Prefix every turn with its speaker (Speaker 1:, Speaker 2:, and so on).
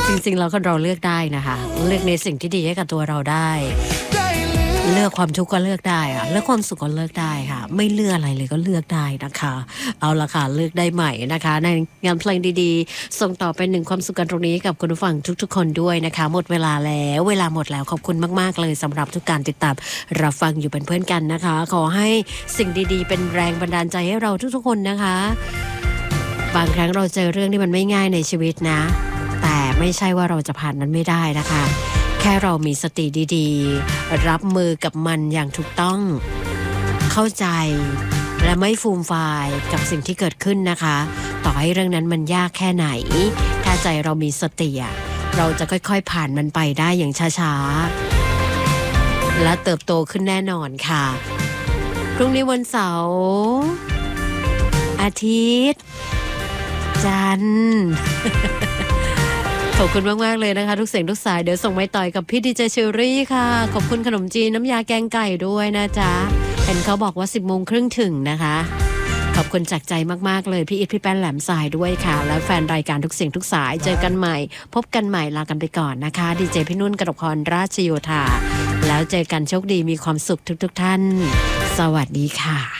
Speaker 1: จริงๆแล้วคนเราเลือกได้นะคะเลือกในสิ่งที่ดีให้กับตัวเราได้เลือกความทุกข์ก็เลือกได้ค่ะเลือกความสุขก็เลือกได้ค่ะไม่เลือกอะไรเลยก็เลือกได้นะคะเอาละค่ะเลือกได้ใหม่นะคะในงานเพลงดีๆส่งต่อเป็นหนึ่งความสุขกันตรงนี้กับคุณผู้ฟังทุกๆคนด้วยนะคะหมดเวลาแล้วเวลาหมดแล้วขอบคุณมากๆเลยสำหรับทุกการติดตามรับฟังอยู่เป็นเพื่อนกันนะคะขอให้สิ่งดีๆเป็นแรงบันดาลใจให้เราทุกๆคนนะคะบางครั้งเราเจอเรื่องที่มันไม่ง่ายในชีวิตนะแต่ไม่ใช่ว่าเราจะผ่านมันไม่ได้นะคะแค่เรามีสติดีๆรับมือกับมันอย่างถูกต้องเข้าใจและไม่ฟูมฟายกับสิ่งที่เกิดขึ้นนะคะต่อให้เรื่องนั้นมันยากแค่ไหนถ้าใจเรามีสติเราจะค่อยๆผ่านมันไปได้อย่างช้าๆและเติบโตขึ้นแน่นอนค่ะพรุ่งนี้วันเสาร์อาทิตย์จันทร์ขอบคุณมากๆเลยนะคะทุกเสียงทุกสายเดี๋ยวส่งไม้ต่อยกับพี่ดีเจเชอรี่ค่ะขอบคุณขนมจีนน้ำยาแกงไก่ด้วยนะจ๊ะเห็นเขาบอกว่า 10:30 น.ถึงนะคะขอบคุณจากใจมากๆเลยพี่อิทพี่แป้นแหลมสายด้วยค่ะและแฟนรายการทุกเสียงทุกสายเจอกันใหม่พบกันใหม่ลากันไปก่อนนะคะดีเจพี่นุ่นกนกพรราชโยธาแล้วเจอกันโชคดีมีความสุขทุกๆท่านสวัสดีค่ะ